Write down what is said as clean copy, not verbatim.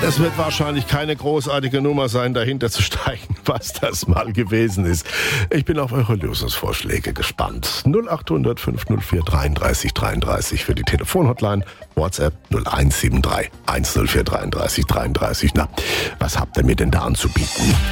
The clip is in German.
Es wird wahrscheinlich keine großartige Nummer sein, dahinter zu steigen, was das mal gewesen ist. Ich bin auf eure Lösungsvorschläge gespannt. 0800 504 33 33 für die Telefonhotline, WhatsApp 0173 104 33 33. Na, was habt ihr mir denn da anzubieten?